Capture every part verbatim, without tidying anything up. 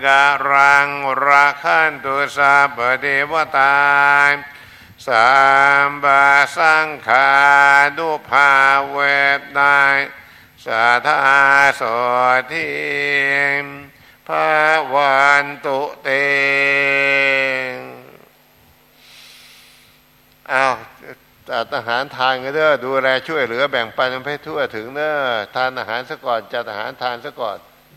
กะรังราคันตุสัพพเทวตาสัมปะสังฆานุภาเวทายสัทธาโสทิภาวันตุเตอ้าวจัดอาหารทานกันเด้อดูแลช่วยเหลือแบ่งปันให้ทั่วถึงเด้อทานอาหารซะก่อนจัดอาหารทานซะก่อน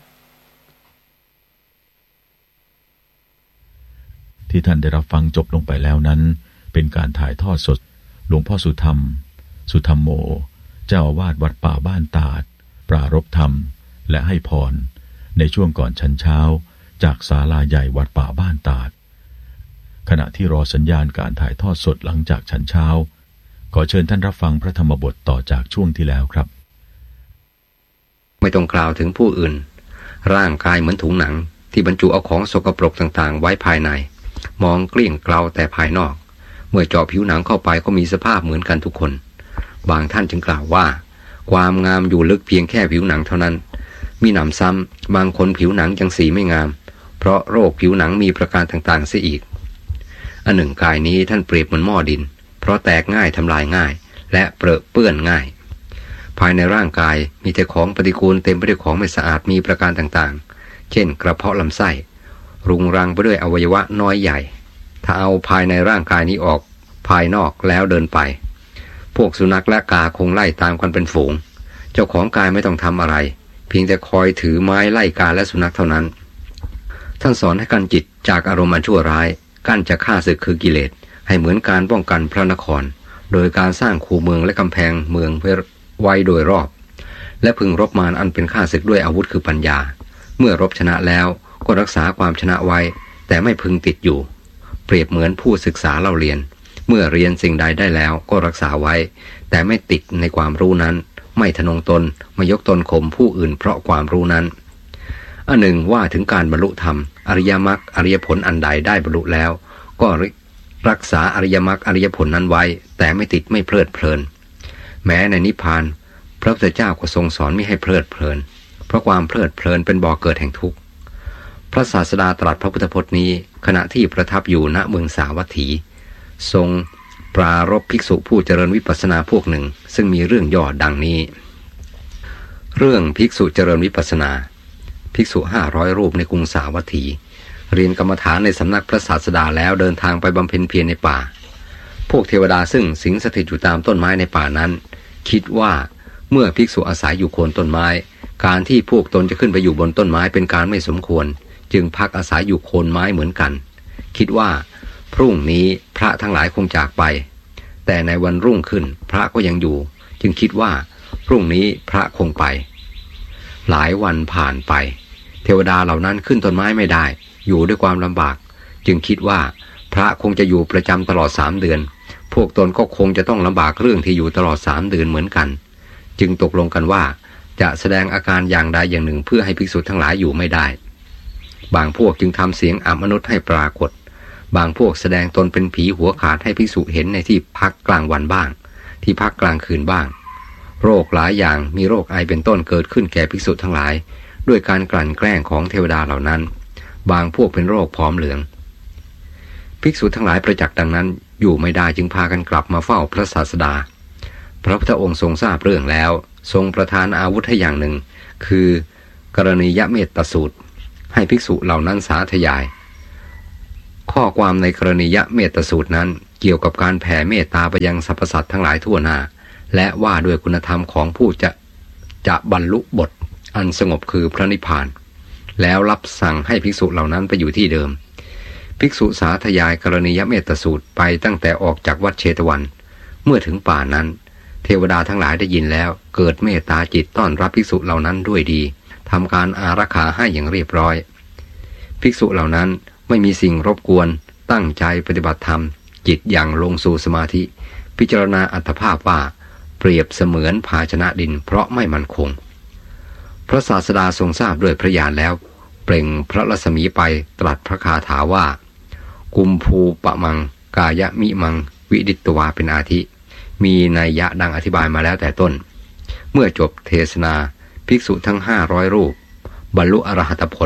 ที่ท่านได้รับฟังจบลงไปแล้วนั้นเป็นการถ่ายทอดสดหลวงพ่อสุธรรมสุธรรมโมเจ้าอาวาสวัดป่าบ้านตาดปรารภธรรมและให้พรในช่วงก่อนฉันเช้าจากศาลาใหญ่วัดป่าบ้านตาดขณะที่รอสัญญาณการถ่ายทอดสดหลังจากฉันเช้าขอเชิญท่านรับฟังพระธรรมบทต่อจากช่วงที่แล้วครับไม่ต้องกล่าวถึงผู้อื่นร่างกายเหมือนถุงหนังที่บรรจุเอาของสกปรกต่างๆไว้ภายในมองเกลี้ยงเกลาแต่ภายนอกเมื่อเจาะผิวหนังเข้าไปก็มีสภาพเหมือนกันทุกคนบางท่านจึงกล่าวว่าความงามอยู่ลึกเพียงแค่ผิวหนังเท่านั้นมีหนำซ้ำบางคนผิวหนังยังสีไม่งามเพราะโรคผิวหนังมีประการต่างๆเสียอีกอันหนึ่งกายนี้ท่านเปรียบเหมือนหม้อดินเพราะแตกง่ายทำลายง่ายและเปรอะเปื้อนง่ายภายในร่างกายมีแต่ของปฏิกูลเต็มไปด้วยของไม่สะอาดมีประการต่างๆเช่นกระเพาะลำไส้รุงรังไปด้วยอวัยวะน้อยใหญ่ถ้าเอาภายในร่างกายนี้ออกภายนอกแล้วเดินไปพวกสุนัขและกาคงไล่ตามกันเป็นฝูงเจ้าของกายไม่ต้องทำอะไรเพียงแต่คอยถือไม้ไล่กาและสุนัขเท่านั้นท่านสอนให้กั้นจิตจากอารมณ์อันชั่วร้ายกั้นจากข้าศึกคือกิเลสให้เหมือนการป้องกันพระนครโดยการสร้างคูเมืองและกำแพงเมืองไว้โดยรอบและพึงรบมารอันเป็นข้าศึกด้วยอาวุธคือปัญญาเมื่อรบชนะแล้วก็รักษาความชนะไว้แต่ไม่พึงติดอยู่เปรียบเหมือนผู้ศึกษาเล่าเรียนเมื่อเรียนสิ่งใดได้แล้วก็รักษาไว้แต่ไม่ติดในความรู้นั้นไม่ทะนงตนไม่ยกตนข่มผู้อื่นเพราะความรู้นั้นอันหนึ่งว่าถึงการบรรลุธรรมอริยมรรคอริยผลอันใดได้บรรลุแล้วก็รักษาอริยมรรคอริยผลนั้นไว้แต่ไม่ติดไม่เพลิดเพลินแม้ในนิพพานพระพุทธเจ้าก็ทรงสอนไม่ให้เพลิดเพลินเพราะความเพลิดเพลินเป็นบ่อเกิดแห่งทุกข์พระศาสดาตรัสพระพุทธพจน์นี้ขณะที่ประทับอยู่ณเมืองสาวัตถีทรงปรารภภิกษุผู้เจริญวิปัสสนาพวกหนึ่งซึ่งมีเรื่องย่อดังนี้เรื่องภิกษุเจริญวิปัสสนาภิกษุห้าร้อยรูปในกรุงสาวัตถีเรียนกรรมฐานในสำนักพระศาสดาแล้วเดินทางไปบำเพ็ญเพียรในป่าพวกเทวดาซึ่งสิงสถิตอยู่ตามต้นไม้ในป่านั้นคิดว่าเมื่อภิกษุอาศัยอยู่โคนต้นไม้การที่พวกตนจะขึ้นไปอยู่บนต้นไม้เป็นการไม่สมควรจึงพักอาศัยอยู่โคนไม้เหมือนกันคิดว่าพรุ่งนี้พระทั้งหลายคงจากไปแต่ในวันรุ่งขึ้นพระก็ยังอยู่จึงคิดว่าพรุ่งนี้พระคงไปหลายวันผ่านไปเทวดาเหล่านั้นขึ้นต้นไม้ไม่ได้อยู่ด้วยความลำบากจึงคิดว่าพระคงจะอยู่ประจำตลอดสามเดือนพวกตนก็คงจะต้องลำบากเรื่องที่อยู่ตลอดสามเดือนเหมือนกันจึงตกลงกันว่าจะแสดงอาการอย่างใดอย่างหนึ่งเพื่อให้ภิกษุทั้งหลายอยู่ไม่ได้บางพวกจึงทำเสียงอมนุษย์ให้ปรากฏบางพวกแสดงตนเป็นผีหัวขาดให้ภิกษุเห็นในที่พักกลางวันบ้างที่พักกลางคืนบ้างโรคหลายอย่างมีโรคไอเป็นต้นเกิดขึ้นแก่ภิกษุทั้งหลายด้วยการกลั่นแกล้งของเทวดาเหล่านั้นบางพวกเป็นโรคผอมเหลืองภิกษุทั้งหลายประจักษ์ดังนั้นอยู่ไม่ได้จึงพากันกลับมาเฝ้าพระศาสดาพระพุทธองค์ทรงทราบเรื่องแล้วทรงประทานอาวุธให้อย่างหนึ่งคือกรณียเมตตสูตรให้ภิกษุเหล่านั้นสาธยายข้อความในกรณียเมตตสูตรนั้นเกี่ยวกับการแผ่เมตตาไปยังสรรพสัตว์ทั้งหลายทั่วหน้าและว่าด้วยคุณธรรมของผู้จะจะบรรลุบทอันสงบคือพระนิพพานแล้วรับสั่งให้ภิกษุเหล่านั้นไปอยู่ที่เดิมภิกษุสาธยายกรณียเมตตสูตรไปตั้งแต่ออกจากวัดเชตวันเมื่อถึงป่านั้นเทวดาทั้งหลายได้ยินแล้วเกิดเมตตาจิตต้อนรับภิกษุเหล่านั้นด้วยดีทำการอารักขาให้อย่างเรียบร้อยภิกษุเหล่านั้นไม่มีสิ่งรบกวนตั้งใจปฏิบัติธรรมจิตอย่างลงสู่สมาธิพิจารณาอัตภาพว่าเปรียบเสมือนภาชนะดินเพราะไม่มั่นคงพระศาสดาทรงทราบด้วยพระญาณแล้วเปล่งพระรัศมีไปตรัสพระคาถาว่ากุมภูปะมังกายะมิมังวิดิตวาเป็นอาทิมีนัยยะดังอธิบายมาแล้วแต่ต้นเมื่อจบเทศนาภิกษุทั้งห้าร้อยรูปบรรลุอรหัตผล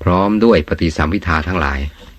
พร้อมด้วยปฏิสัมภิทาทั้งหลาย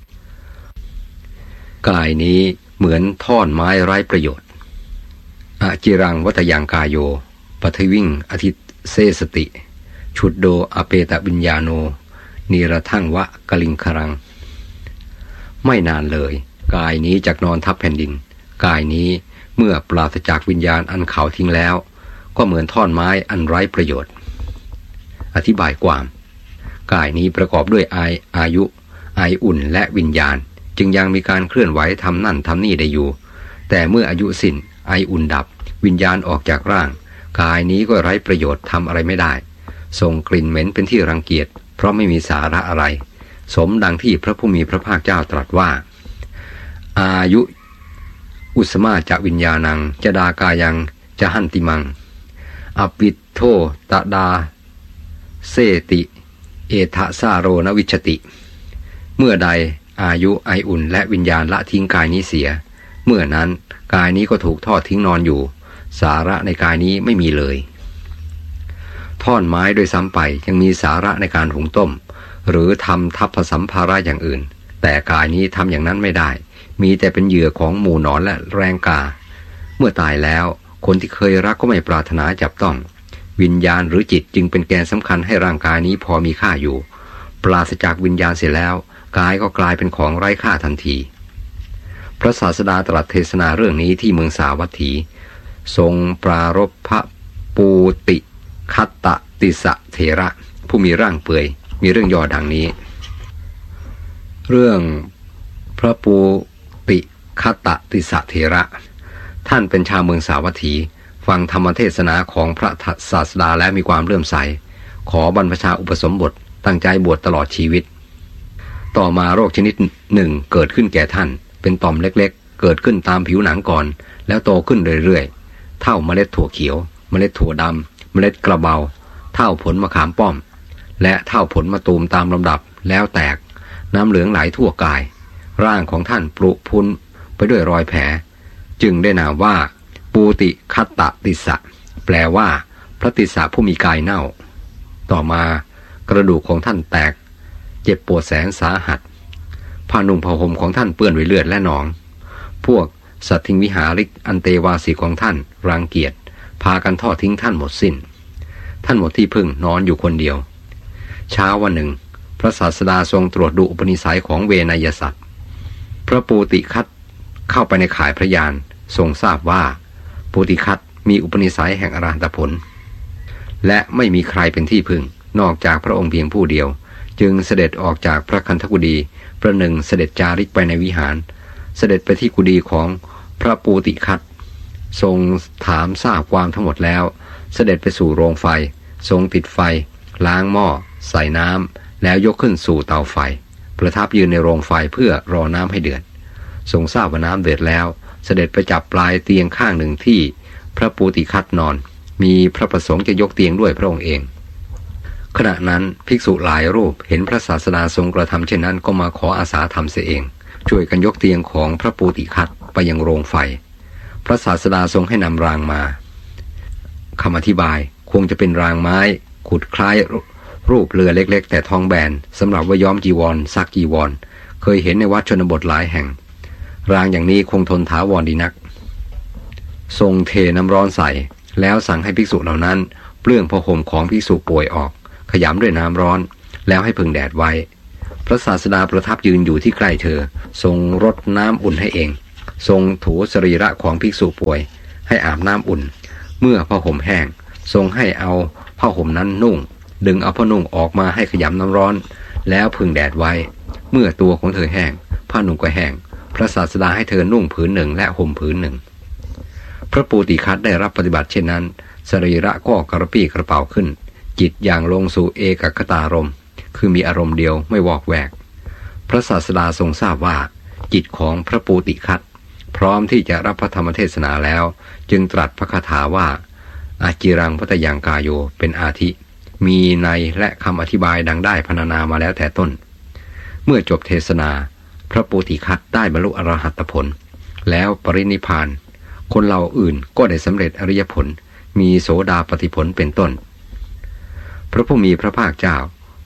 กายนี้เหมือนท่อนไม้ไร้ประโยชน์อจิรังวัตยังกายโยปทวิงอธิเสสติชุดโดอเปตวิญญาโนนิรทั่งวะกลิงครังไม่นานเลยกายนี้จักนอนทับแผ่นดินกายนี้เมื่อปราศจากวิญญาณอันเขาทิ้งแล้วก็เหมือนท่อนไม้อันไร้ประโยชน์อธิบายความกายนี้ประกอบด้วยอาอายุไออุ่นและวิญญาณจึงยังมีการเคลื่อนไหวทำนั่นทำนี่ได้อยู่แต่เมื่ออายุสิ้นไออุ่นดับวิญญาณออกจากร่างกายนี้ก็ไร้ประโยชน์ทำอะไรไม่ได้ส่งกลิ่นเหม็นเป็นที่รังเกียจเพราะไม่มีสาระอะไรสมดังที่พระผู้มีพระภาคเจ้าตรัสว่าอายุอุสมาจะวิญญาณังจะดากายังจะหันติมังอปิโทตดาเสติเอทะซาโรนวิชติเมื่อใดอายุไออุ่นและวิญญาณละทิ้งกายนี้เสียเมื่อนั้นกายนี้ก็ถูกทอดทิ้งนอนอยู่สาระในกายนี้ไม่มีเลยท่อนไม้โดยซ้ำไปยังมีสาระในการหุงต้มหรือทำทัพผสัมภาระอย่างอื่นแต่กายนี้ทำอย่างนั้นไม่ได้มีแต่เป็นเหยื่อของหมู่หนอนและแรงกาเมื่อตายแล้วคนที่เคยรักก็ไม่ปรารถนาจับต้องวิญญาณหรือจิตจึงเป็นแกนสำคัญให้ร่างกายนี้พอมีค่าอยู่ปราศจากวิญญาณเสียแล้วกายก็กลายเป็นของไร้ค่าทันทีพระศาสดาตรัสเทศนาเรื่องนี้ที่เมืองสาวัตถีทรงปรารภพระปูติคัตตติสะเถระผู้มีร่างเปื่อยมีเรื่องย่อดังนี้เรื่องพระปูติคัตตติสะเถระท่านเป็นชาวเมืองสาวัตถีฟังธรรมเทศนาของพระศาสดาและมีความเลื่อมใสขอบรรพชาอุปสมบทตั้งใจบวชตลอดชีวิตต่อมาโรคชนิดหนึ่งเกิดขึ้นแก่ท่านเป็นต่อมเล็กๆเกิดขึ้นตามผิวหนังก่อนแล้วโตขึ้นเรื่อยๆเท่าเมล็ดถั่วเขียวเมล็ดถั่วดำเมล็ดกระเบาเท่าผลมะขามป้อมและเท่าผลมะตูมตามลำดับแล้วแตกน้ำเหลืองไหลทั่วกายร่างของท่านปรุพุนไปด้วยรอยแผลจึงได้นามว่าปูติคัตตติสะแปลว่าพระติสะผู้มีกายเน่าต่อมากระดูกของท่านแตกเจ็บปวดแสนสาหัสผ้านุ่งผ้าห่มของท่านเปื้อนด้วยเลือดและหนองพวกสัตถิงวิหาริกอันเตวาสีของท่านรังเกียจพากันทอดทิ้งท่านหมดสิ้นท่านหมดที่พึ่งนอนอยู่คนเดียวเช้าวันหนึ่งพระศาสดาทรงตรวจดูอุปนิสัยของเวนยสัตว์พระปูติคัตเข้าไปในข่ายพระยานทรงทราบว่าปูติคัตมีอุปนิสัยแห่งอรหันตผลและไม่มีใครเป็นที่พึ่งนอกจากพระองค์เพียงผู้เดียวจึงเสด็จออกจากพระคันธกุฎีประหนึ่งเสด็จจาริกไปในวิหารเสด็จไปที่กุฎีของพระปูติคัตทรงถามทราบความทั้งหมดแล้วเสด็จไปสู่โรงไฟทรงติดไฟล้างหม้อใส่น้ำแล้วยกขึ้นสู่เตาไฟประทับยืนในโรงไฟเพื่อรอน้ำให้เดือดทรงทราบว่าน้ำเดือดแล้วเสด็จไปจับปลายเตียงข้างหนึ่งที่พระปูติคัตนอนมีพระประสงค์จะยกเตียงด้วยพระองค์เองขณะนั้นภิกษุหลายรูปเห็นพระศาสดาทรงกระทำเช่นนั้นก็มาขออาสาทำเสียเองช่วยกันยกเตียงของพระปูติคัตไปยังโรงไฟพระศาสดาทรงให้นำรางมาคำอธิบายคงจะเป็นรางไม้ขุดคล้ายรูปเรือเล็กๆแต่ทองแบนสำหรับว่าย้อมจีวรซักจีวรเคยเห็นในวัดชนบทหลายแห่งรางอย่างนี้คงทนถาวรดีนักทรงเทน้ำร้อนใส่แล้วสั่งให้ภิกษุเหล่านั้นเปลื้องผ้าห่มของภิกษุป่วยออกขยำด้วยน้ำร้อนแล้วให้พึ่งแดดไว้พระศาสดาประทับยืนอยู่ที่ใกล้เธอทรงรดน้ำอุ่นให้เองทรงถูสรีระของภิกษุป่วยให้อาบน้ำอุ่นเมื่อผ้าห่มแห้งทรงให้เอาผ้าห่มนั้นนุ่งดึงเอาผ้านุ่งออกมาให้ขยำน้ำร้อนแล้วพึ่งแดดไว้เมื่อตัวของเธอแห้งผ้านุ่งก็แห้งพระศาสดาให้เธอนุ่งผืนหนึ่งและห่มผืนหนึ่งพระปูติคัตได้รับปฏิบัติเช่นนั้นสรีระก็กระปี้กระเป๋าขึ้นจิตอย่างลงสู่เอกคตารมณ์คือมีอารมณ์เดียวไม่วอกแวกพระศาสดาทรงทราบว่าจิตของพระปูติคัตพร้อมที่จะรับพระธรรมเทศนาแล้วจึงตรัสพระคาถาว่าอาจิรังวัตยังกายโยเป็นอาทิมีในและคำอธิบายดังได้พรรณนามาแล้วแต่ต้นเมื่อจบเทศนาพระปูติคัตได้บรรลุอรหัตผลแล้วปรินิพพานคนเหล่าอื่นก็ได้สำเร็จอริยผลมีโสดาปัตติผลเป็นต้นพระผู้มีพระภาคเจ้า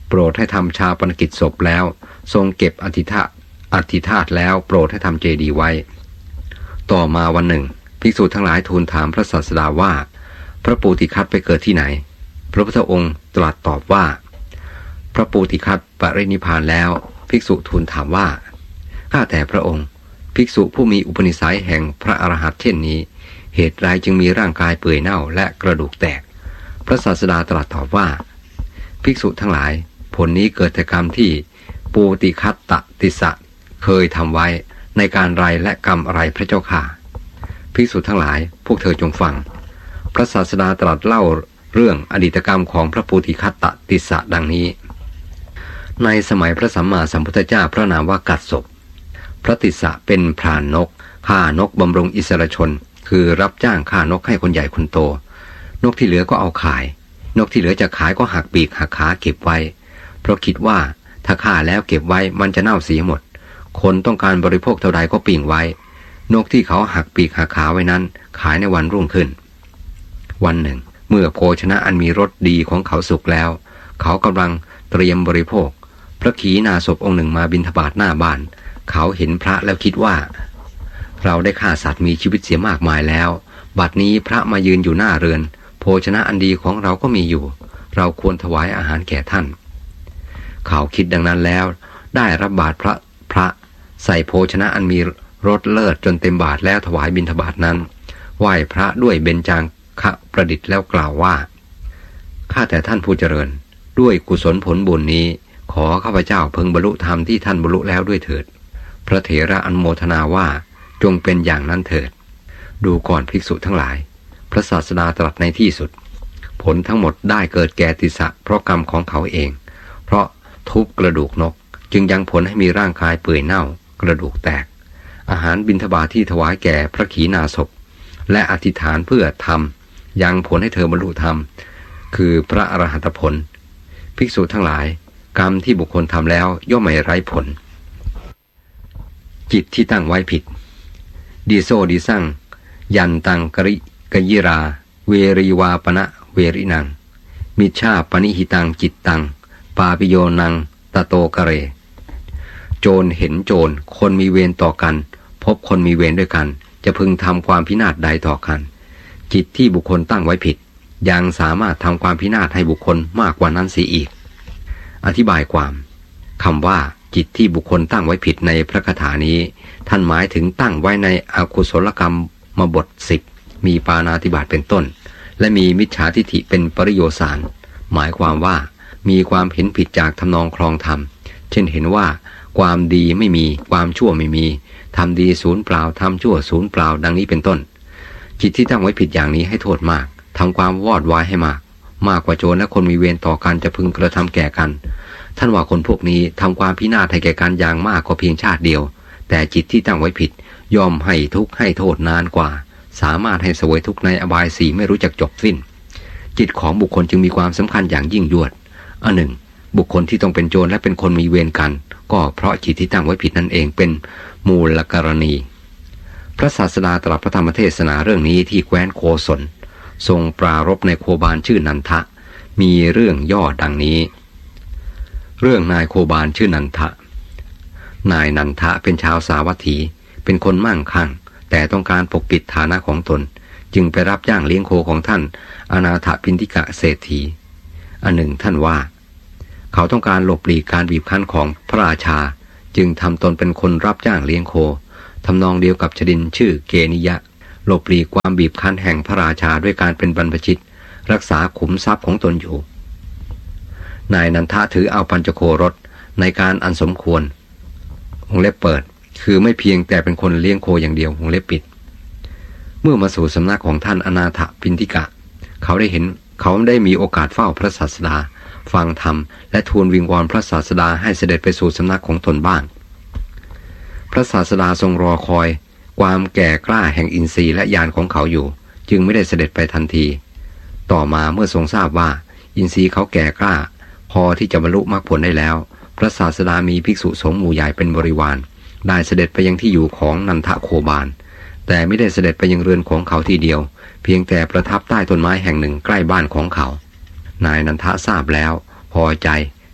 โปรดให้ทำชาปนกิจศพแล้วทรงเก็บอธิธาอธิธาตแล้วโปรดให้ทำเจดีย์ไว้ต่อมาวันหนึ่งภิกษุทั้งหลายทูลถามพระศาสดาว่าพระโพธิคัตไปเกิดที่ไหนพระพุทธองค์ตรัสตอบว่าพระโพธิคัตปรินิพพานแล้วภิกษุทูลถามว่าข้าแต่พระองค์ภิกษุผู้มีอุปนิสัยแห่งพระอรหันต์เช่นนี้เหตุไรจึงมีร่างกายเปื่อยเน่าและกระดูกแตกพระศาสดาตรัสตอบว่าภิกษุทั้งหลายผลนี้เกิดจากกรรมที่ปูติคัตตติสะเคยทำไว้ในการไรและกรรมอะไรพระเจ้าค่ะภิกษุทั้งหลายพวกเธอจงฟังพระศาสดาตรัสเล่าเรื่องอดีตกรรมของพระปูติคัตตติสะดังนี้ในสมัยพระสัมมาสัมพุทธเจ้าพระนามว่ากัสสปพระติสะเป็นพรานนกฆ่านกบำรุงอิสรชนคือรับจ้างฆ่านกให้คนใหญ่คนโตนกที่เหลือก็เอาขายนกที่เหลือจะขายก็หักปีกหักขาเก็บไว้เพราะคิดว่าถ้าฆ่าแล้วเก็บไว้มันจะเน่าเสียหมดคนต้องการบริโภคเท่าใดก็ปิ่งไว้นกที่เขาหักปีกหักขาไว้นั้นขายในวันรุ่งขึ้นวันหนึ่งเมื่อโภชนะอันมีรสดีของเขาสุกแล้วเขากำลังเตรียมบริโภคพระขีณาสพองค์หนึ่งมาบิณฑบาตหน้าบ้านเขาเห็นพระแล้วคิดว่าเราได้ฆ่าสัตว์มีชีวิตเสียมากมายแล้วบัดนี้พระมายืนอยู่หน้าเรือนโภชนะอันดีของเราก็มีอยู่เราควรถวายอาหารแก่ท่านเขาคิดดังนั้นแล้วได้รับบาตรพระพระใส่โภชนะอันมีรสเลิศจนเต็มบาตรแล้วถวายบิณฑบาตนั้นไหว้พระด้วยเบญจางคะประดิษฐ์แล้วกล่าวว่าข้าแต่ท่านผู้เจริญด้วยกุศลผลบุญนี้ขอข้าพเจ้าพึงบรรลุธรรมที่ท่านบรรลุแล้วด้วยเถิดพระเถระอนุโมทนาว่าจงเป็นอย่างนั้นเถิดดูก่อนภิกษุทั้งหลายพระศาสดาตรัสในที่สุดผลทั้งหมดได้เกิดแก่ติสะเพราะกรรมของเขาเองเพราะทุบกระดูกนกจึงยังผลให้มีร่างกายเปื่อยเน่ากระดูกแตกอาหารบิณฑบาตที่ถวายแก่พระขีณาสพและอธิษฐานเพื่อทำยังผลให้เธอบรรลุธรรมคือพระอรหันตผลภิกษุทั้งหลายกรรมที่บุคคลทำแล้วย่อมไม่ไร้ผลจิตที่ตั้งไว้ผิดดีโซดีสั่งยันตังกริกยิราเวรีวาปณะเวรินังมิชฌาปนิหิตังจิตตังปาปิโยนังตโตกะเรโจรเห็นโจรคนมีเวรต่อกันพบคนมีเวรด้วยกันจะพึงทำความพินาศใดต่อกันจิตที่บุคคลตั้งไว้ผิดยังสามารถทำความพินาศให้บุคคลมากกว่านั้นเสียอีกอธิบายความคำว่าจิตที่บุคคลตั้งไว้ผิดในพระคาถานี้ท่านหมายถึงตั้งไว้ในอกุศลกรรมมาบทสิบมีปาณาติบาตเป็นต้นและมีมิจฉาทิฏฐิเป็นปริโยสารหมายความว่ามีความเห็นผิดจากทำนองครองธรรมเช่นเห็นว่าความดีไม่มีความชั่วไม่มีทำดีศูนย์เปล่าทำชั่วศูนย์เปล่าดังนี้เป็นต้นจิตที่ตั้งไว้ผิดอย่างนี้ให้โทษมากทำความวอดวายให้มากมากกว่าโจรและคนมีเวรต่อกันจะพึงกระทำแก่กันท่านว่าคนพวกนี้ทำความพินาศให้แก่กันอย่างมากกว่าเพียงชาติเดียวแต่จิตที่ตั้งไว้ผิดย่อมให้ทุกข์ให้โทษนานกว่าสามารถให้เสวยทุกข์ในอบายสี่ไม่รู้จักจบสิ้นจิตของบุคคลจึงมีความสำคัญอย่างยิ่งยวดอันหนึ่งบุคคลที่ต้องเป็นโจรและเป็นคนมีเวรกันก็เพราะจิตที่ตั้งไว้ผิดนั่นเองเป็นมูลกรณีพระศาสดาตรัสพระธรรมเทศนาเรื่องนี้ที่แคว้นโคศลทรงปรารภในโคบาลชื่อนันทะมีเรื่องย่อดังนี้เรื่องนายโคบาลชื่อนันทะนายนันทะเป็นชาวสาวัตถีเป็นคนมั่งคั่งแต่ต้องการปกปิดฐานะของตนจึงไปรับจ้างเลี้ยงโคของท่านอนาถปิณฑิกะเศรษฐีอันหนึ่งท่านว่าเขาต้องการหลบหลีกการบีบคั้นของพระราชาจึงทำตนเป็นคนรับจ้างเลี้ยงโคทำนองเดียวกับชดินชื่อเกนิยะหลบหลีกความบีบคั้นแห่งพระราชาด้วยการเป็นบรรพชิตรักษาขุมทรัพย์ของตนอยู่นายนันทะถือเอาปัญจโครสในการอันสมควรวงเล็บเปิดคือไม่เพียงแต่เป็นคนเลี้ยงโคอย่างเดียววงเล็บปิดเมื่อมาสู่สำนักของท่านอนาถปิณฑิกะเขาได้เห็นเขาได้มีโอกาสเฝ้าพระศาสดาฟังธรรมและทูลวิงวอนพระศาสดาให้เสด็จไปสู่สำนักของตนบ้างพระศาสดาทรงรอคอยความแก่กล้าแห่งอินทรีย์และญาณของเขาอยู่จึงไม่ได้เสด็จไปทันทีต่อมาเมื่อทรงทราบว่าอินทรีย์เขาแก่กล้าพอที่จะบรรลุมรรคผลได้แล้วพระศาสดามีภิกษุสงฆ์หมู่ใหญ่เป็นบริวารได้เสด็จไปยังที่อยู่ของนันทโคบาลแต่ไม่ได้เสด็จไปยังเรือนของเขาทีเดียวเพียงแต่ประทับใต้ต้นไม้แห่งหนึ่งใกล้บ้านของเขานายนันทะทราบแล้วพอใจ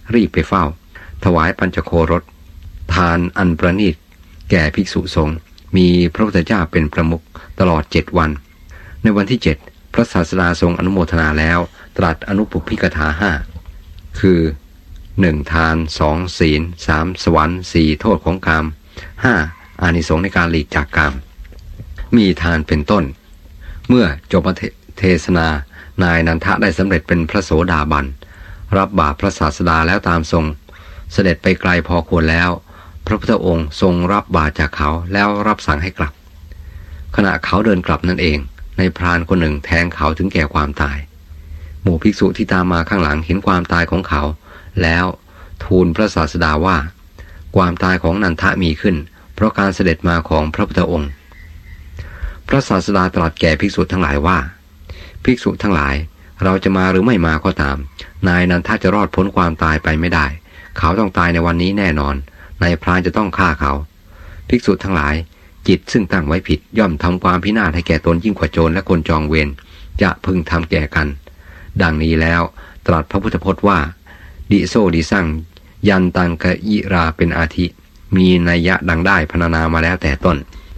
รีบไปเฝ้าถวายปัญจโครสทานอันประณีตแก่ภิกษุสงฆ์มีพระพุทธเจ้าเป็นประมุขตลอดเจ็ดวันในวันที่เจ็ดพระศาสดาทรงอนุโมทนาแล้วตรัสอนุปุพพิกถาห้าคือหนึ่งทานสองศีลสามสวรรค์สี่โทษของกามห้าอานิสงส์ในการหลีกจากกามมีทานเป็นต้นเมื่อจบเทศนานายนันทะได้สำเร็จเป็นพระโสดาบันรับบาตรพระศาสดาแล้วตามทรงเสด็จไปไกลพอควรแล้วพระพุทธองค์ทรงรับบาตรจากเขาแล้วรับสั่งให้กลับขณะเขาเดินกลับนั่นเองในพรานคนหนึ่งแทงเขาถึงแก่ความตายหมู่ภิกษุที่ตามมาข้างหลังเห็นความตายของเขาแล้วทูลพระศาสดาว่าความตายของนันทะมีขึ้นเพราะการเสด็จมาของพระพุทธองค์พระศาสดาตรัสแก่ภิกษุทั้งหลายว่าภิกษุทั้งหลายเราจะมาหรือไม่มาก็ตามนายนันทะจะรอดพ้นความตายไปไม่ได้เขาต้องตายในวันนี้แน่นอนนายพรานจะต้องฆ่าเขาภิกษุทั้งหลายจิตซึ่งตั้งไว้ผิดย่อมทำความพินาศให้แก่ตนยิ่งกว่าโจรและคนจองเวรจะพึงทำแก่กันดังนี้แล้วตรัสพระพุทธพจน์ว่าดิโซดิสั่งยันตังกะยิราเป็นอาทิมีนัยยะดังได้พรรณนามาแล้วแต่ต้น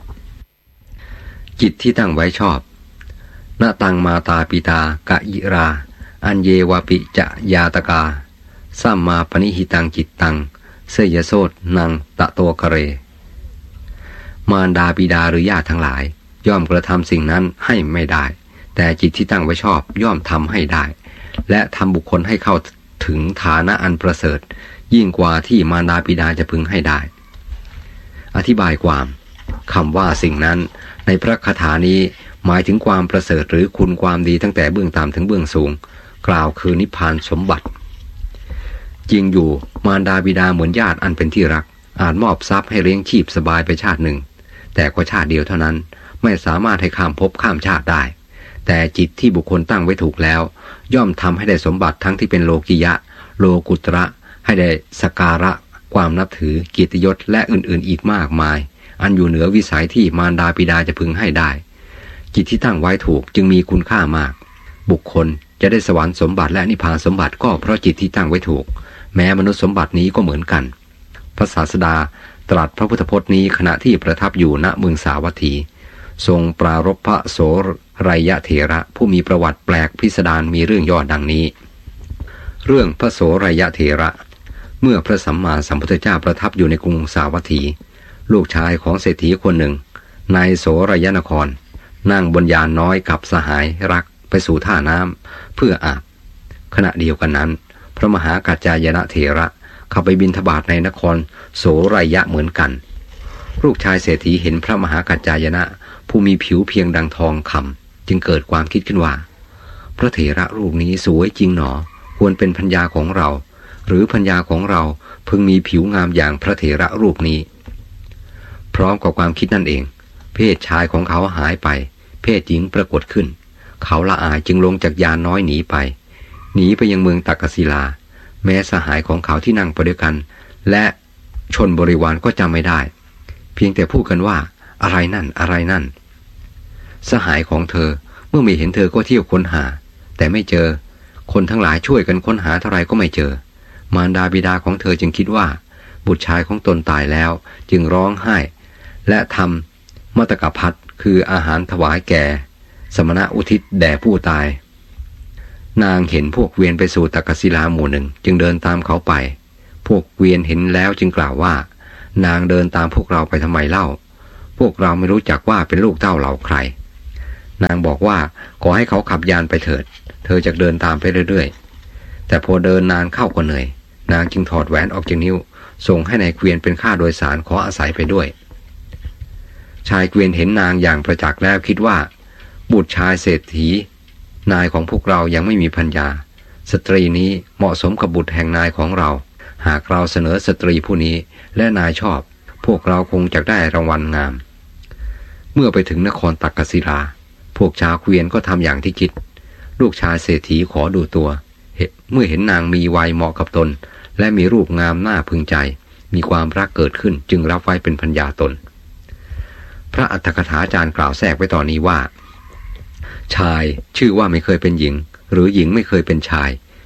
จิตที่ตั้งไว้ชอบนาตังมาตาปิตากะยิราอัญเยวาปิจะยาตกาสัมมาปณิหิตังจิตตังเสยโสดนังตะโตกะเรมารดาบิดาหรือญาติทั้งหลายย่อมกระทำสิ่งนั้นให้ไม่ได้แต่จิตที่ตั้งไว้ชอบย่อมทำให้ได้และทำบุคคลให้เข้าถึงฐานะอันประเสริฐยิ่งกว่าที่มารดาบิดาจะพึงให้ได้อธิบายความคำว่าสิ่งนั้นในพระคาถานี้หมายถึงความประเสริฐหรือคุณความดีตั้งแต่เบื้องต่ำถึงเบื้องสูงกล่าวคือนิพพานสมบัติจริงอยู่มารดาบิดาเหมือนญาติอันเป็นที่รักอาจมอบทรัพย์ให้เลี้ยงชีพสบายไปชาติหนึ่งแต่ก็ชาติเดียวเท่านั้นไม่สามารถให้ข้ามภพข้ามชาติได้แต่จิตที่บุคคลตั้งไว้ถูกแล้วย่อมทำให้ได้สมบัติทั้งที่เป็นโลกิยะโลกุตระให้ได้สักการะความนับถือเกียรติยศและอื่นๆอีกมากมายอันอยู่เหนือวิสัยที่มารดาบิดาจะพึงให้ได้จิตที่ตั้งไว้ถูกจึงมีคุณค่ามากบุคคลจะได้สวรรค์สมบัติและนิพพานสมบัติก็เพราะจิตที่ตั้งไว้ถูกแม้มนุษย์สมบัตินี้ก็เหมือนกันพระศาสดาตรัสพระพุทธพจน์นี้ขณะที่ประทับอยู่ณเมืองสาวัตถีทรงปรารภพระโสไรยะเถระผู้มีประวัติแปลกพิสดารมีเรื่องย่อดังนี้เรื่องพระโสไรยะเถระเมื่อพระสัมมาสัมพุทธเจ้าประทับอยู่ในกรุงสาวัตถีลูกชายของเศรษฐีคนหนึ่งนายโสไรยนครนั่งบนยานน้อยกับสหายรักไปสู่ท่าน้ำเพื่ออาบขณะเดียวกันนั้นพระมหากัจจายนะเถระเข้าไปบิณฑบาตในนครโสไรยะเหมือนกันลูกชายเศรษฐีเห็นพระมหากัจจายนะผู้มีผิวเพียงดังทองคำจึงเกิดความคิดขึ้นว่าพระเถระรูปนี้สวยจริงหนอควรเป็นภรรยาของเราหรือภรรยาของเราพึงมีผิวงามอย่างพระเถระรูปนี้พร้อมกับความคิดนั่นเองเพศชายของเขาหายไปเพศหญิงปรากฏขึ้นเขาละอายจึงลงจากยานน้อยหนีไปหนีไปยังเมืองตักกศิลาแม้สหายของเขาที่นั่งไปด้วยกันและชนบริวารก็จำไม่ได้เพียงแต่พูดกันว่าอะไรนั่นอะไรนั่นสหายของเธอเมื่อไม่เห็นเธอก็เที่ยวค้นหาแต่ไม่เจอคนทั้งหลายช่วยกันค้นหาเท่าไรก็ไม่เจอมารดาบิดาของเธอจึงคิดว่าบุตรชายของตนตายแล้วจึงร้องไห้และทำมัตตกพัดคืออาหารถวายแก่สมณะอุทิศแด่ผู้ตายนางเห็นพวกเวียนไปสู่ตักกศิลาหมู่หนึ่งจึงเดินตามเขาไปพวกเวียนเห็นแล้วจึงกล่าวว่านางเดินตามพวกเราไปทำไมเล่าพวกเราไม่รู้จักว่าเป็นลูกเต้าเหล่าใครนางบอกว่าขอให้เขาขับยานไปเถิดเธอจะเดินตามไปเรื่อยๆแต่พอเดินนานเข้าก็เหนื่อยนางจึงถอดแหวนออกจากนิ้วส่งให้นายเกวียนเป็นค่าโดยสารขออาศัยไปด้วยชายเกวียนเห็นนางอย่างประจักษ์แล้วคิดว่าบุตรชายเศรษฐีนายของพวกเรายังไม่มีภรรยาสตรีนี้เหมาะสมกับบุตรแห่งนายของเราหากเราเสนอสตรีผู้นี้และนายชอบพวกเราคงจะได้รางวัลงามเมื่อไปถึงนครตักกศิลาพวกชาวเกวียนก็ทำอย่างที่คิดลูกชายเศรษฐีขอดูตัวเมื่อเห็นนางมีวัยเหมาะกับตนและมีรูปงามน่าพึงใจมีความรักเกิดขึ้นจึงรับไว้เป็นภรรยาตนพระอัฏฐกถาจารย์กล่าวแทรกไว้ตอนนี้ว่าชายชื่อว่าไม่เคยเป็นหญิงหรือหญิงไม่เคยเป็นชาย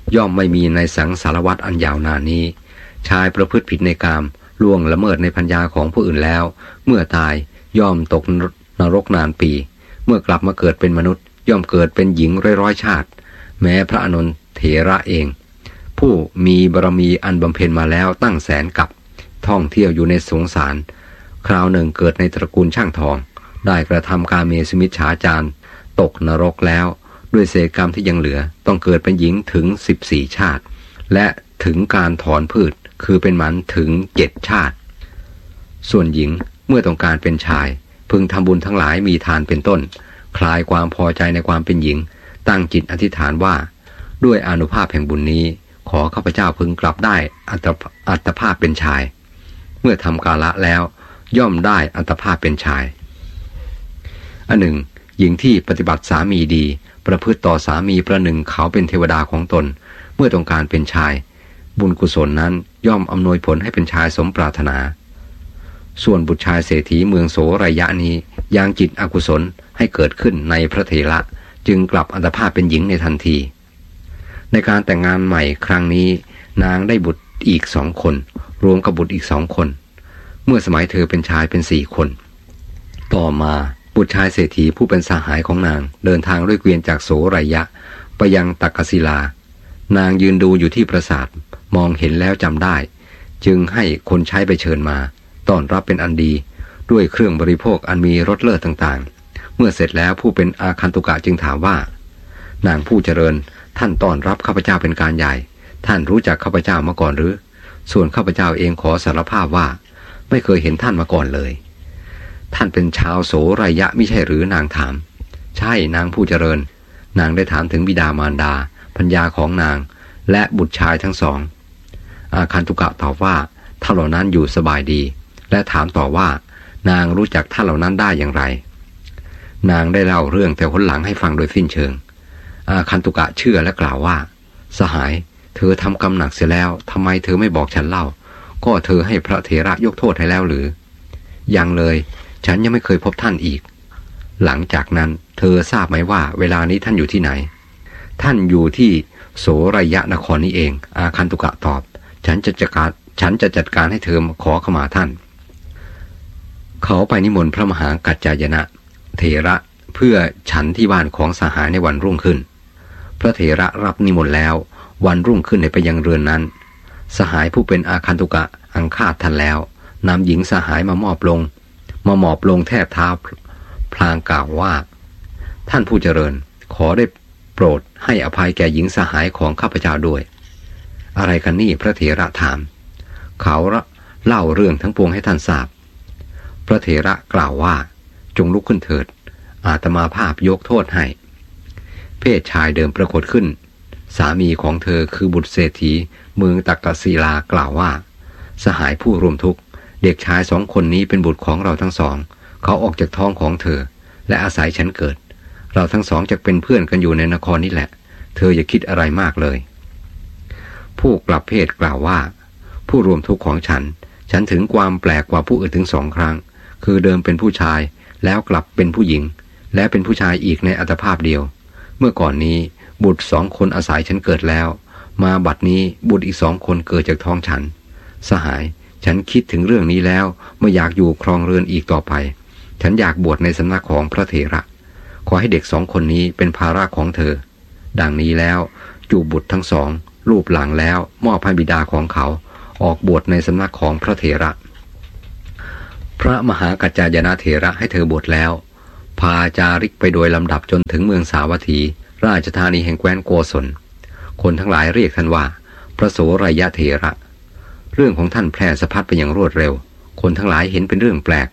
ย่อมไม่มีในสังสารวัฏอันยาวนานนี้ชายประพฤติผิดในกามล่วงละเมิดในพัญญาของผู้อื่นแล้วเมื่อตายย่อมตกนรกนานปีเมื่อกลับมาเกิดเป็นมนุษย์ย่อมเกิดเป็นหญิงร้อยร้อยชาติแม้พระอานนท์เถระเองผู้มีบารมีอันบำเพ็ญมาแล้วตั้งแสนกับท่องเที่ยวอยู่ในสงสารคราวหนึ่งเกิดในตระกูลช่างทองได้กระทำกาเมสุมิจฉาจารตกนรกแล้วด้วยเศษกรรมที่ยังเหลือต้องเกิดเป็นหญิงถึงสิบสี่ชาติและถึงการถอนพืชคือเป็นหมันถึงเจ็ดชาติส่วนหญิงเมื่อต้องการเป็นชายพึงทำบุญทั้งหลายมีทานเป็นต้นคลายความพอใจในความเป็นหญิงตั้งจิตอธิษฐานว่าด้วยอานุภาพแห่งบุญนี้ขอข้าพเจ้าพึงกลับได้อัตอัตภาพเป็นชายเมื่อทำกาละแล้วย่อมได้อัตภาพเป็นชายอันหนึ่งหญิงที่ปฏิบัติสามีดีประพฤติต่อสามีประหนึ่งเขาเป็นเทวดาของตนเมื่อต้องการเป็นชายบุญกุศลนั้นย่อมอำนวยผลให้เป็นชายสมปรารถนาส่วนบุตรชายเศรษฐีเมืองโสรยะนี้ยังจิตอกุศลให้เกิดขึ้นในพระเถระจึงกลับอัตภาพเป็นหญิงในทันทีในการแต่งงานใหม่ครั้งนี้นางได้บุตรอีกสองคนรวมกับบุตรอีกสองคนเมื่อสมัยเธอเป็นชายเป็นสี่คนต่อมาบุตรชายเศรษฐีผู้เป็นสหายของนางเดินทางด้วยเกวียนจากโสรยะไปยังตักกศิลานางยืนดูอยู่ที่ปราสาทมองเห็นแล้วจำได้จึงให้คนใช้ไปเชิญมาต้อนรับเป็นอันดีด้วยเครื่องบริโภคอันมีรสเลิศต่างๆเมื่อเสร็จแล้วผู้เป็นอาคันตุกะจึงถามว่านางผู้เจริญท่านต้อนรับข้าพเจ้าเป็นการใหญ่ท่านรู้จักข้าพเจ้ามาก่อนหรือส่วนข้าพเจ้าเองขอสารภาพว่าไม่เคยเห็นท่านมาก่อนเลยท่านเป็นชาวโสรยะไม่ใช่หรือนางถามใช่นางผู้เจริญนางได้ถามถึงบิดามารดาภรรยาของนางและบุตรชายทั้งสองอาคันตุกะตอบว่าท่านเหล่านั้นอยู่สบายดีและถามต่อว่านางรู้จักท่านเหล่านั้นได้อย่างไรนางได้เล่าเรื่องแต่คนหลังให้ฟังโดยสิ้นเชิงอาคันตุกะเชื่อและกล่าวว่าสหายเธอทำกรรมหนักเสียแล้วทำไมเธอไม่บอกฉันเล่าก็เธอให้พระเถระยกโทษให้แล้วหรือยังเลยฉันยังไม่เคยพบท่านอีกหลังจากนั้นเธอทราบไหมว่าเวลานี้ท่านอยู่ที่ไหนท่านอยู่ที่โสรยะนครนี้เองอาคันตุกะตอบฉันจะจัดการฉันจะจัดการให้เธอขอขมาท่านเขาไปนิมนต์พระมหากัจจายนะเถระเพื่อฉันที่บ้านของสหายในวันรุ่งขึ้นพระเถระรับนิมนต์แล้ววันรุ่งขึ้นไปยังเรือนนั้นสหายผู้เป็นอาคันตุกะอังคาดท่านแล้วนำหญิงสหายมามอบลงมาหมอบลงแทบเท้าพลางกล่าวว่าท่านผู้เจริญขอได้โปรดให้อภัยแก่หญิงสหายของข้าพเจ้าด้วยอะไรกันนี่พระเถระถามเขาเล่าเรื่องทั้งปวงให้ท่านทราบพระเถระกล่าวว่าจงลุกขึ้นเถิดอาตมาภาพยกโทษให้เพศชายเดิมปรากฏขึ้นสามีของเธอคือบุตรเศรษฐีเมืองตักกศิลากล่าวว่าสหายผู้ร่วมทุกข์เด็กชายสองคนนี้เป็นบุตรของเราทั้งสองเขาออกจากท้องของเธอและอาศัยฉันเกิดเราทั้งสองจะเป็นเพื่อนกันอยู่ในนครนี่แหละเธออย่าคิดอะไรมากเลยผู้กลับเพศกล่าวว่าผู้ร่วมทุกข์ของฉันฉันถึงความแปลกกว่าผู้อื่นถึงสองครั้งคือเดิมเป็นผู้ชายแล้วกลับเป็นผู้หญิงและเป็นผู้ชายอีกในอัตภาพเดียวเมื่อก่อนนี้บุตรสองคนอาศัยฉันเกิดแล้วมาบัดนี้บุตรอีกสองคนเกิดจากท้องฉันสหายฉันคิดถึงเรื่องนี้แล้วไม่อยากอยู่ครองเรือนอีกต่อไปฉันอยากบวชในสำนักของพระเถระขอให้เด็กสองคนนี้เป็นภาระของเธอดังนี้แล้วจูบบุตรทั้งสองรูปหลังแล้วมอบให้บิดาของเขาออกบวชในสำนักของพระเถระพระมหากัจจายนะเถระให้เธอบวชแล้วพาจาริกไปโดยลำดับจนถึงเมืองสาวัตถีราชธานีแห่งแคว้นโกศลคนทั้งหลายเรียกท่านว่าพระโสรยะเถระเรื่องของท่านแพร่สะพัดไปอย่างรวดเร็วคนทั้งหลายเห็นเป็นเรื่องแปลก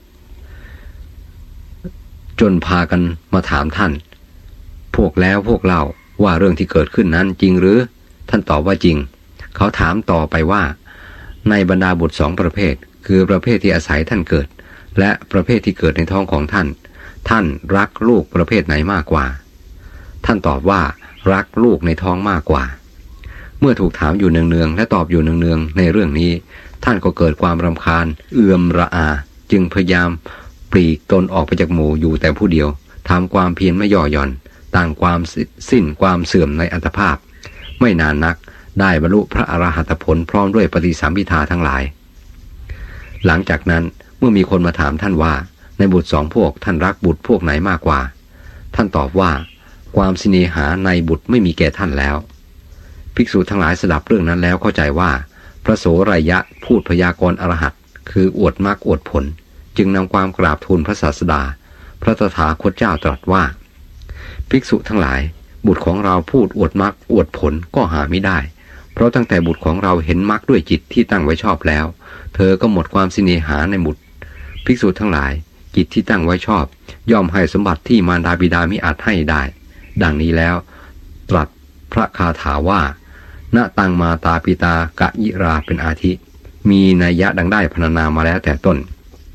จนพากันมาถามท่านพวกแล้วพวกเล่าว่าเรื่องที่เกิดขึ้นนั้นจริงหรือท่านตอบว่าจริงเขาถามต่อไปว่าในบรรดาบุตรสองประเภทคือประเภทที่อาศัยท่านเกิดและประเภทที่เกิดในท้องของท่านท่านรักลูกประเภทไหนมากกว่าท่านตอบว่ารักลูกในท้องมากกว่าเมื่อถูกถามอยู่เนืองๆและตอบอยู่เนืองๆในเรื่องนี้ท่านก็เกิดความรำคาญเอื่อมระอาจึงพยายามปลีกตนออกไปจากหมู่อยู่แต่ผู้เดียวทำความเพียรไม่ย่อหย่อนต่างความสิ้นความเสื่อมในอัตภาพไม่นานนักได้บรรลุพระอรหัตผลพร้อมด้วยปฏิสัมภิทาทั้งหลายหลังจากนั้นเมื่อมีคนมาถามท่านว่าในบุตรสองพวกท่านรักบุตรพวกไหนมากกว่าท่านตอบว่าความสิเนหาในบุตรไม่มีแก่ท่านแล้วภิกษุทั้งหลายสดับเรื่องนั้นแล้วเข้าใจว่าพระโสรัยยะพูดพยากรณ์อรหัตคืออวดมรรคอวดผลจึงนำความกราบทูลพระศาสดาพระตถาคตเจ้าตรัสว่าภิกษุทั้งหลายบุตรของเราพูดอวดมรรคอวดผลก็หาไม่ได้เพราะตั้งแต่บุตรของเราเห็นมรรคด้วยจิตที่ตั้งไว้ชอบแล้วเธอก็หมดความสิเนหาในบุตรภิกษุทั้งหลายจิตที่ตั้งไว้ชอบย่อมให้สมบัติที่มารดาบิดามิอาจให้ได้ดังนี้แล้วตรัสพระคาถาว่าณตังมาตาปิตากะยิราเป็นอาทิมีนัยยะดังได้พรรณนามาแล้วแต่ต้น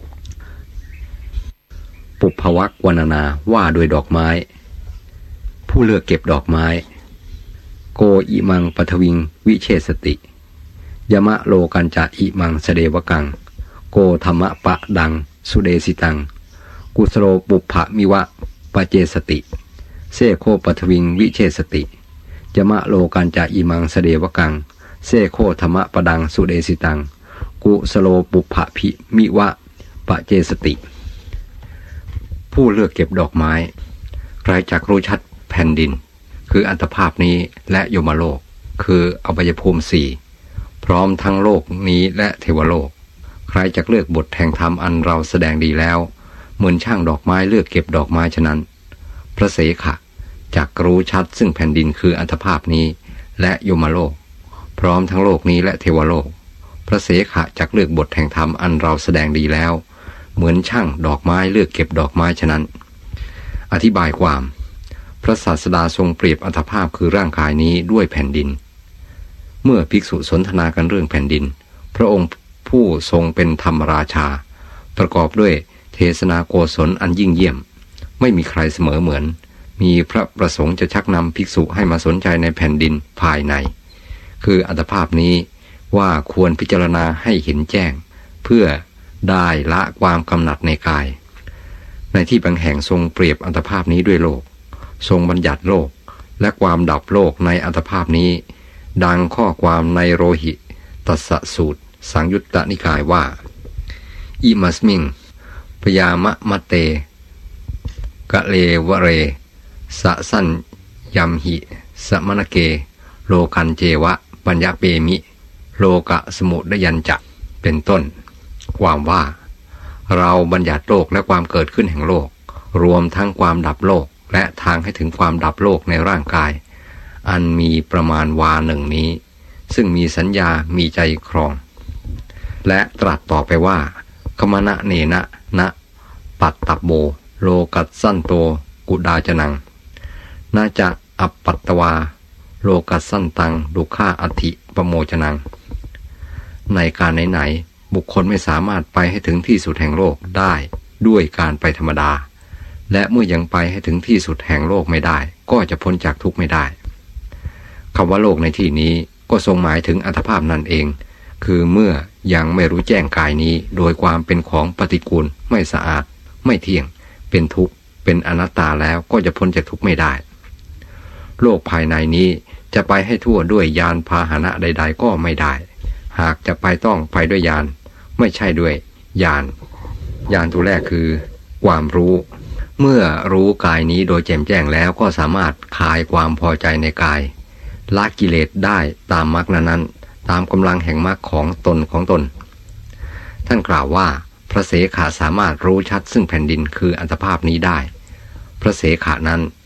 ปุพพวักวรรณนาว่าโดยดอกไม้ผู้เลือกเก็บดอกไม้โกอิมังปทวิงวิเชสติยมะโลกันจะอิมังเสเดวกังโกธรรมะปะดังสุเดสิตังกุสโรปุพพะมิวะปเจสติเสโคปทวิงวิเชสติยมะโลกันจะอิมังเสเดวกังเสโคธรรมะปะดังสุเดสิตังกุสโลปุพพะพิมิวะปเจสติผู้เลือกเก็บดอกไม้ใครจักรู้ชัดแผ่นดินคืออัตภาพนี้และยมโลกคืออบายภูมิสี่พร้อมทั้งโลกนี้และเทวโลกใครจักเลือกบทแห่งธรรมอันเราแสดงดีแล้วเหมือนช่างดอกไม้เลือกเก็บดอกไม้ฉะนั้นพระเสขะจักรู้ชัดซึ่งแผ่นดินคืออัตภาพนี้และยมโลกพร้อมทั้งโลกนี้และเทวโลกพระเสขะจักเลือกบทแห่งธรรมอันเราแสดงดีแล้วเหมือนช่างดอกไม้เลือกเก็บดอกไม้ฉะนั้นอธิบายความพระศาสดาทรงเปรียบอัตภาพคือร่างกายนี้ด้วยแผ่นดินเมื่อภิกษุสนทนากันเรื่องแผ่นดินพระองค์ผู้ทรงเป็นธรรมราชาประกอบด้วยเทศนาโกศลอันยิ่งเยี่ยมไม่มีใครเสมอเหมือนมีพระประสงค์จะชักนำภิกษุให้มาสนใจในแผ่นดินภายในคืออัตภาพนี้ว่าควรพิจารณาให้เห็นแจ้งเพื่อได้ละความกำหนัดในกายในที่บางแห่งทรงเปรียบอัตภาพนี้ด้วยโลกทรงบัญญัติโลกและความดับโลกในอัตภาพนี้ดังข้อความในโรหิตัสสสูตรสังยุตตนิกายว่าอิมัสมิงพยามะมะเตกะเลวะเรสะสัญยัมหิสมณเกโลกันเจวะปัญญาเปมิโลกะสมุดยัญจะเป็นต้นความว่าเราบัญญัติโลกและความเกิดขึ้นแห่งโลกรวมทั้งความดับโลกและทางให้ถึงความดับโลกในร่างกายอันมีประมาณวาหนึ่งนี้ซึ่งมีสัญญามีใจครองและตรัสต่อไปว่าคมนะเนนะนะปัตตโบโลกัสสันโตกุดาจนังน่าจะอัปปัตตวาโลกัสสันตังดุขาอธิปโมจนังในการไหนๆบุคคลไม่สามารถไปให้ถึงที่สุดแห่งโลกได้ด้วยการไปธรรมดาและเมื่อยังไปให้ถึงที่สุดแห่งโลกไม่ได้ก็จะพ้นจากทุกข์ไม่ได้คำว่าโลกในที่นี้ก็ทรงหมายถึงอัตภาพนั่นเองคือเมื่อยังไม่รู้แจ้งกายนี้โดยความเป็นของปฏิกูลไม่สะอาดไม่เที่ยงเป็นทุกข์เป็นอนัตตาแล้วก็จะพ้นจากทุกข์ไม่ได้โลกภายในนี้จะไปให้ทั่วด้วยยานพาหนะใดๆก็ไม่ได้หากจะไปต้องไปด้วยยานไม่ใช่ด้วยยานยานตัวแรกคือความรู้เมื่อรู้กายนี้โดยแจ่มแจ้งแล้วก็สามารถคลายความพอใจในกายละกิเลสได้ตามมรรคนั้นๆตามกำลังแห่งมรรคของตนของตนท่านกล่าวว่าพระเสขะสามารถรู้ชัดซึ่งแผ่นดินคืออัตภาพนี้ได้พระเสขะนั้น